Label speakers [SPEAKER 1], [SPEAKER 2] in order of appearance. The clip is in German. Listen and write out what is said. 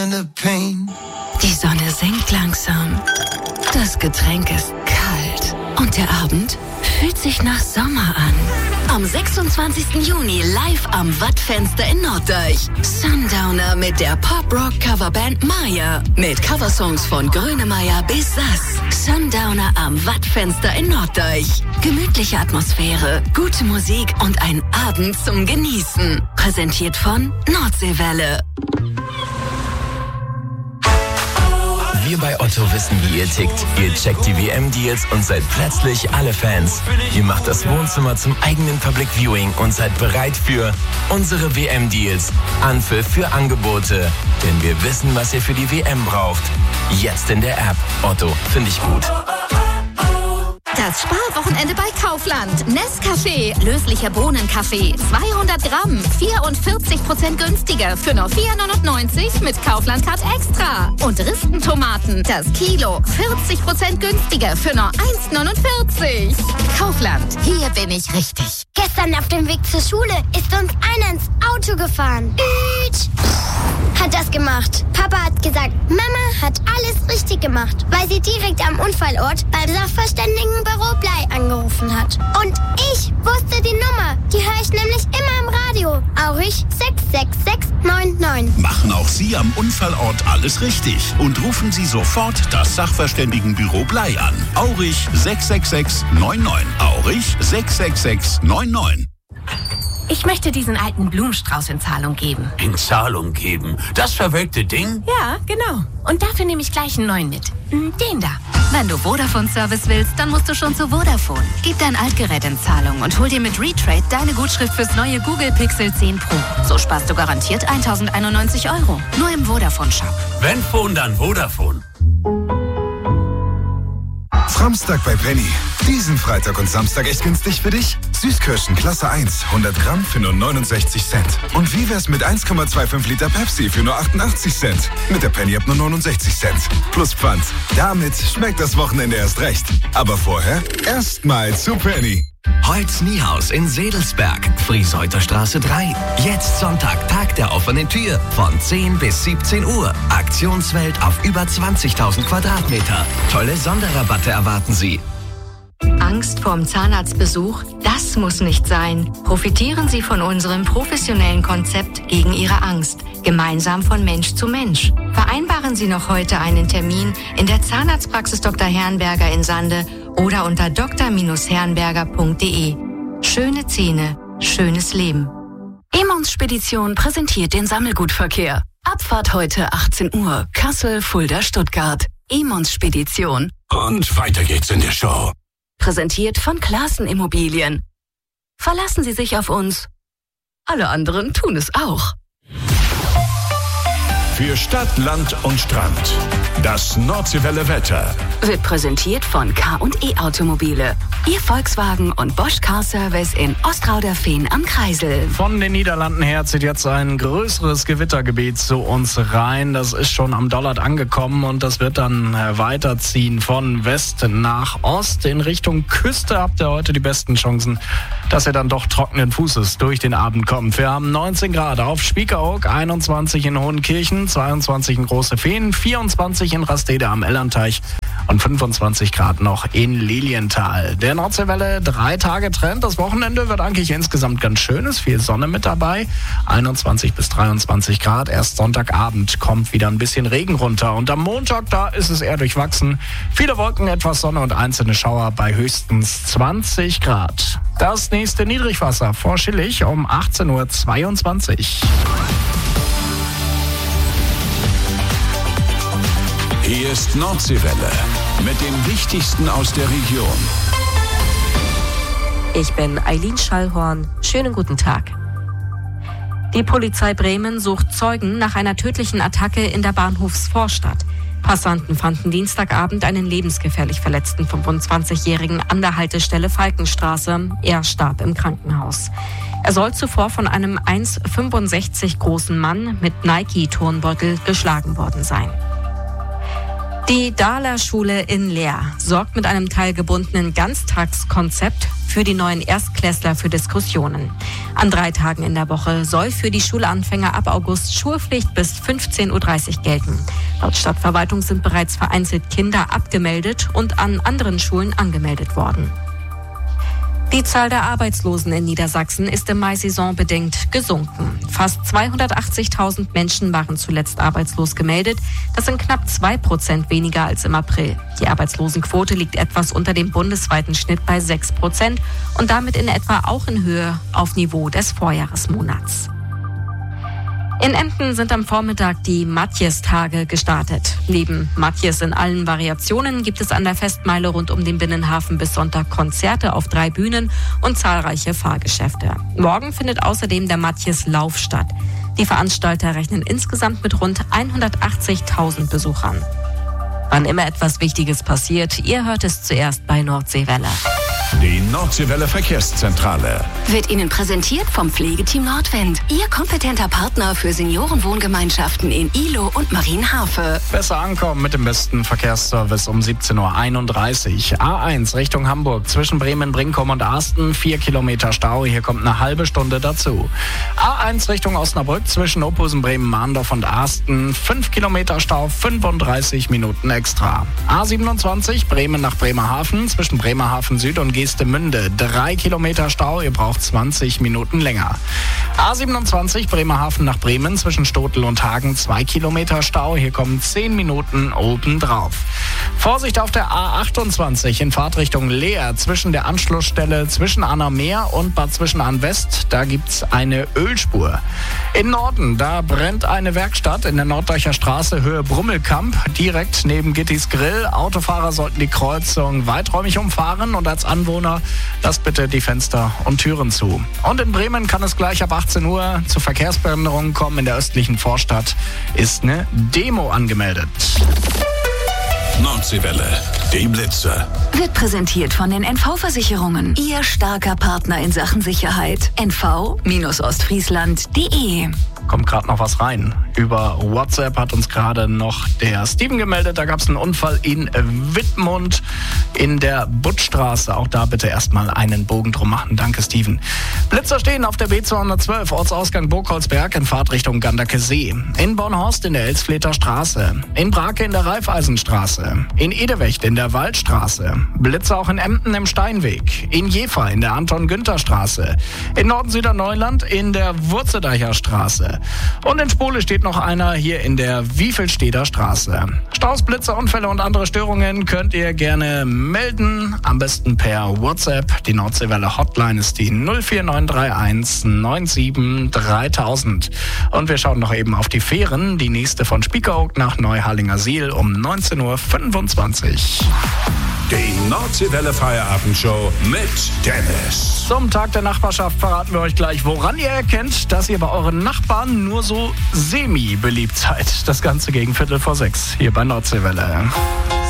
[SPEAKER 1] Die Sonne sinkt langsam. Das Getränk ist kalt. Und der Abend fühlt sich nach Sommer an. Am 26. Juni live am Wattfenster in Norddeich. Sundowner mit der Pop-Rock-Coverband Maya. Mit Coversongs von Grönemeyer bis Sass. Sundowner am Wattfenster in Norddeich. Gemütliche Atmosphäre, gute Musik und ein Abend zum Genießen. Präsentiert von Nordseewelle.
[SPEAKER 2] Wir bei Otto wissen, wie ihr tickt. Ihr checkt die WM-Deals und seid plötzlich alle Fans. Ihr macht das Wohnzimmer zum eigenen Public Viewing und seid bereit für unsere WM-Deals. Anpfiff für Angebote. Denn wir wissen, was ihr für die WM braucht. Jetzt in der App. Otto, finde ich gut.
[SPEAKER 3] Das Sparwochenende bei Kaufland. Nescafé, löslicher Bohnenkaffee, 200 Gramm, 44% günstiger für nur 4,99 mit Kaufland Card Extra. Und Ristentomaten, das Kilo, 40% günstiger für nur 1,49. Kaufland, hier bin ich richtig.
[SPEAKER 4] Gestern auf dem Weg zur Schule ist uns einer ins Auto gefahren. Hat das gemacht. Papa hat gesagt, Mama hat alles richtig gemacht, weil sie direkt am Unfallort beim Sachverständigenbüro Blei angerufen hat. Und ich wusste die Nummer. Die höre ich nämlich immer im Radio. Aurich 66699.
[SPEAKER 5] Machen auch Sie am Unfallort alles richtig und rufen Sie sofort das Sachverständigenbüro Blei an. Aurich 66699. Aurich 66699.
[SPEAKER 6] Ich möchte diesen alten Blumenstrauß in Zahlung geben.
[SPEAKER 7] In Zahlung geben? Das verwelkte Ding?
[SPEAKER 6] Ja, genau. Und dafür nehme ich gleich einen neuen mit. Den da.
[SPEAKER 3] Wenn du Vodafone-Service willst, dann musst du schon zu Vodafone. Gib dein Altgerät in Zahlung und hol dir mit Retrade deine Gutschrift fürs neue Google Pixel 10 Pro. So sparst du garantiert 1.091 €. Nur im Vodafone-Shop.
[SPEAKER 7] Wenn Phone, dann Vodafone.
[SPEAKER 8] Samstag bei Penny. Diesen Freitag und Samstag echt günstig für dich? Süßkirschen Klasse 1, 100 Gramm für nur 69 Cent. Und wie wär's mit 1,25 Liter Pepsi für nur 88 Cent? Mit der Penny ab nur 69 Cent. Plus Pfand. Damit schmeckt das Wochenende erst recht. Aber vorher erstmal zu Penny.
[SPEAKER 9] Holz Niehaus in Sedelsberg, Frieseuter Straße 3. Jetzt Sonntag, Tag der offenen Tür. Von 10 bis 17 Uhr. Aktionswelt auf über 20.000 Quadratmeter. Tolle Sonderrabatte erwarten Sie.
[SPEAKER 10] Angst vorm Zahnarztbesuch? Das muss nicht sein. Profitieren Sie von unserem professionellen Konzept gegen Ihre Angst. Gemeinsam von Mensch zu Mensch. Vereinbaren Sie noch heute einen Termin in der Zahnarztpraxis Dr. Herrenberger in Sande oder unter dr-herrenberger.de. Schöne Zähne, schönes Leben.
[SPEAKER 1] Emons Spedition präsentiert den Sammelgutverkehr. Abfahrt heute 18 Uhr. Kassel, Fulda, Stuttgart. Emons Spedition.
[SPEAKER 5] Und weiter geht's in der Show.
[SPEAKER 1] Präsentiert von Klaassen Immobilien. Verlassen Sie sich auf uns. Alle anderen tun es auch.
[SPEAKER 5] Für Stadt, Land und Strand. Das Nordseewelle Wetter.
[SPEAKER 1] Wird präsentiert von K&E Automobile. Ihr Volkswagen und Bosch Car Service in Ostrauderfehn am Kreisel.
[SPEAKER 11] Von den Niederlanden her zieht jetzt ein größeres Gewittergebiet zu uns rein. Das ist schon am Dollard angekommen und das wird dann weiterziehen von West nach Ost. In Richtung Küste habt ihr heute die besten Chancen, dass ihr dann doch trockenen Fußes durch den Abend kommt. Wir haben 19 Grad auf Spiekeroog, 21 in Hohenkirchen, 22 in Große Fehn, 24 in Rastede am Ellerteich und 25 Grad noch in Lilienthal. Der Nordseewelle 3 Tage Trend. Das Wochenende wird eigentlich insgesamt ganz schön. Ist viel Sonne mit dabei. 21 bis 23 Grad. Erst Sonntagabend kommt wieder ein bisschen Regen runter. Und am Montag, da ist es eher durchwachsen. Viele Wolken, etwas Sonne und einzelne Schauer bei höchstens 20 Grad. Das nächste Niedrigwasser vor Schillig um 18.22 Uhr.
[SPEAKER 5] Hier ist Nordseewelle mit dem Wichtigsten aus der Region.
[SPEAKER 12] Ich bin Eileen Schallhorn. Schönen guten Tag. Die Polizei Bremen sucht Zeugen nach einer tödlichen Attacke in der Bahnhofsvorstadt. Passanten fanden Dienstagabend einen lebensgefährlich verletzten 25-Jährigen an der Haltestelle Falkenstraße. Er starb im Krankenhaus. Er soll zuvor von einem 1,65 großen Mann mit Nike-Turnbeutel geschlagen worden sein. Die Dahler Schule in Leer sorgt mit einem teilgebundenen Ganztagskonzept für die neuen Erstklässler für Diskussionen. An 3 Tagen in der Woche soll für die Schulanfänger ab August Schulpflicht bis 15:30 Uhr gelten. Laut Stadtverwaltung sind bereits vereinzelt Kinder abgemeldet und an anderen Schulen angemeldet worden. Die Zahl der Arbeitslosen in Niedersachsen ist im Mai saisonbedingt gesunken. Fast 280.000 Menschen waren zuletzt arbeitslos gemeldet. Das sind knapp 2% weniger als im April. Die Arbeitslosenquote liegt etwas unter dem bundesweiten Schnitt bei 6% und damit in etwa auch in Höhe auf Niveau des Vorjahresmonats. In Emden sind am Vormittag die Matjes-Tage gestartet. Neben Matjes in allen Variationen gibt es an der Festmeile rund um den Binnenhafen bis Sonntag Konzerte auf 3 Bühnen und zahlreiche Fahrgeschäfte. Morgen findet außerdem der Matjes-Lauf statt. Die Veranstalter rechnen insgesamt mit rund 180.000 Besuchern. Wann immer etwas Wichtiges passiert, ihr hört es zuerst bei Nordseewelle.
[SPEAKER 5] Die Nordseewelle Verkehrszentrale
[SPEAKER 1] wird Ihnen präsentiert vom Pflegeteam Nordwind. Ihr kompetenter Partner für Seniorenwohngemeinschaften in Ihlow und Marienhafe.
[SPEAKER 11] Besser ankommen mit dem besten Verkehrsservice um 17:31 Uhr. A1 Richtung Hamburg zwischen Bremen-Brinkum und Asten 4 Kilometer Stau. Hier kommt eine halbe Stunde dazu. A1 Richtung Osnabrück zwischen Ophusen, Bremen-Mahndorf und Asten 5 Kilometer Stau, 35 Minuten extra. A27 Bremen nach Bremerhaven zwischen Bremerhaven Süd und Geestemünde 3 Kilometer Stau, ihr braucht 20 Minuten länger. A27 Bremerhaven nach Bremen zwischen Stotel und Hagen 2 Kilometer Stau, hier kommen 10 Minuten obendrauf. Vorsicht auf der A28 in Fahrtrichtung Leer zwischen der Anschlussstelle zwischen Annameer und Bad Zwischenahn West, da gibt's eine Ölspur. Im Norden, da brennt eine Werkstatt in der Norddeutscher Straße Höhe Brummelkamp, direkt neben Gittys Grill. Autofahrer sollten die Kreuzung weiträumig umfahren und als Anwohner lasst bitte die Fenster und Türen zu. Und in Bremen kann es gleich ab 18 Uhr zu Verkehrsbehinderungen kommen. In der östlichen Vorstadt ist eine Demo angemeldet.
[SPEAKER 5] Nordseewelle, die Blitzer.
[SPEAKER 1] Wird präsentiert von den NV-Versicherungen. Ihr starker Partner in Sachen Sicherheit. nv-ostfriesland.de.
[SPEAKER 11] Kommt gerade noch was rein. Über WhatsApp hat uns gerade noch der Steven gemeldet. Da gab es einen Unfall in Wittmund in der Buttstraße. Auch da bitte erstmal einen Bogen drum machen. Danke, Steven. Blitzer stehen auf der B212, Ortsausgang Burgholzberg in Fahrtrichtung Ganderke See. In Bornhorst in der Elsfleter Straße. In Brake in der Raiffeisenstraße. In Edewecht in der Waldstraße. Blitzer auch in Emden im Steinweg. In Jever in der Anton-Günther-Straße. In Norden-Süderneuland in der Wurzeldeicher Straße. Und in Spole steht noch einer hier in der Wiefelsteder Straße. Staus, Blitzer, Unfälle und andere Störungen könnt ihr gerne melden. Am besten per WhatsApp. Die Nordseewelle Hotline ist die 04931 97 3000. Und wir schauen noch eben auf die Fähren. Die nächste von Spiekeroog nach Neuharlingersiel um 19:25 Uhr.
[SPEAKER 5] Die Nordseewelle Feierabendshow mit Dennis.
[SPEAKER 11] Zum Tag der Nachbarschaft verraten wir euch gleich, woran ihr erkennt, dass ihr bei euren Nachbarn nur so semi-beliebt seid. Das Ganze gegen 5:45 hier bei Nordseewelle.